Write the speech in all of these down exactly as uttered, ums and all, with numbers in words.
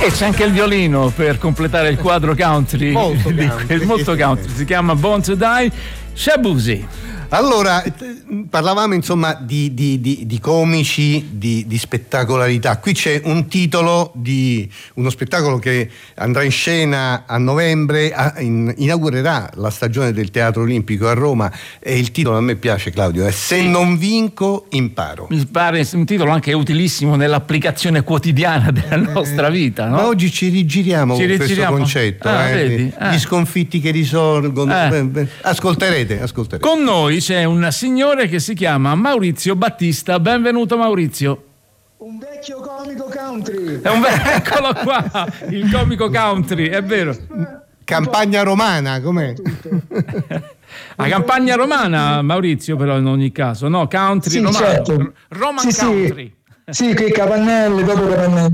E c'è anche il violino per completare il quadro country. Molto country. Molto country. Si chiama Born to Die, Shabuzi. Allora, parlavamo insomma di, di, di, di comici, di, di spettacolarità. Qui c'è un titolo di uno spettacolo che andrà in scena a novembre, a, in, inaugurerà la stagione del Teatro Olimpico a Roma, e il titolo a me piace, Claudio, è Se non vinco imparo. Mi pare un titolo anche utilissimo nell'applicazione quotidiana della nostra vita, no? Ma oggi ci rigiriamo ci con rigiriamo. questo concetto, ah, eh, vedi? Ah. Gli sconfitti che risorgono. Eh. Ascolterete, ascolterete. Con noi c'è un signore che si chiama Maurizio Battista. Benvenuto Maurizio. Un vecchio comico country. È un ve- Eccolo qua, il comico country, è vero. Campagna romana, com'è? La campagna romana, Maurizio, però in ogni caso, no? Country sì, romano. certo. Roman sì, country. Sì, qui capannelle, dopo capannelle.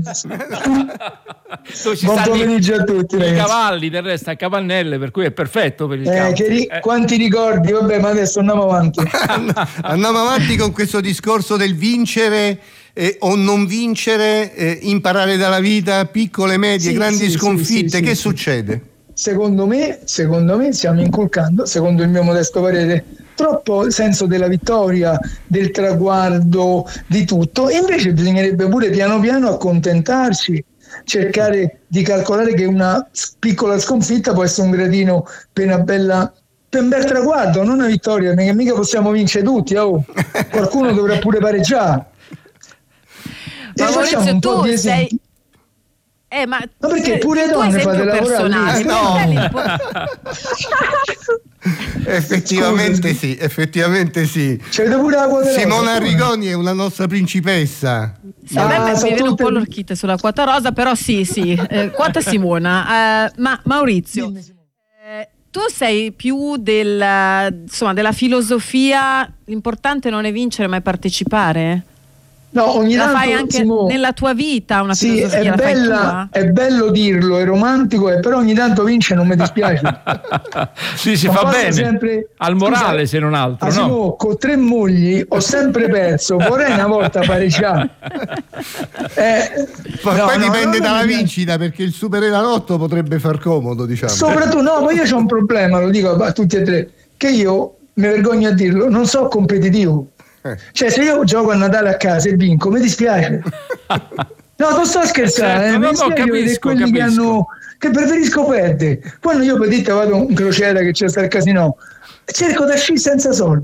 Tu ci Buon sta pomeriggio a tutti, i ragazzi. cavalli del resto a capannelle, per cui è perfetto per il Eh, country. che ri- Eh. Quanti ricordi, vabbè, ma adesso andiamo avanti. Andiamo avanti con questo discorso del vincere eh, o non vincere, eh, imparare dalla vita, piccole, medie, Sì, grandi sì, sconfitte. sì, sì, che sì. succede? Secondo me, secondo me stiamo inculcando, secondo il mio modesto parere, troppo senso della vittoria, del traguardo, di tutto, e invece bisognerebbe pure piano piano accontentarci, cercare di calcolare che una piccola sconfitta può essere un gradino per una bella, per un bel traguardo, non una vittoria, perché mica possiamo vincere tutti, oh. Qualcuno dovrà pure pareggiare. Ma E facciamo Maurizio, un po' tu di esempi. sei... Eh, ma, Ma perché pure tu donne esempio fate lavorare personale, lì? per No. te l'impor- Effettivamente Scusa, sì, effettivamente sì. C'è pure la quota rosa. Simona Arrigoni è una nostra principessa. Sì, a me Ah, mi sono viene un tutte- po' l'orchite sulla quota rosa, però sì, sì, eh, quota Simona. Eh, ma Maurizio, Dimmi, Simona. eh, tu sei più del, insomma, della filosofia, l'importante non è vincere ma è partecipare? No, ogni La tanto, fai anche Simo, nella tua vita una sì, filosofia, è, la fai bella, tua? è bello dirlo, è romantico, eh, però ogni tanto vince non mi dispiace. Sì, si Ho fa fatto bene. sempre- Al morale, Scusa, se non altro, a no? Simo, con tre mogli ho sempre perso, vorrei una volta pareggiare. Eh, Ma no, poi no, dipende no, dalla no, vincita, perché il Superenalotto potrebbe far comodo, diciamo. Soprattutto, no, ma io c'ho un problema, lo dico a tutti e tre, che io, mi vergogno a dirlo, non so competitivo. Eh. Cioè, se io gioco a Natale a casa e vinco, mi dispiace. No, non sto scherzando, Certo, eh, no, mi no, dispiace vedere capisco, quelli che capisco. hanno, che preferisco perdere. Quando io per dite vado in crociera che c'è sta il casino, cerco da sci senza soldi.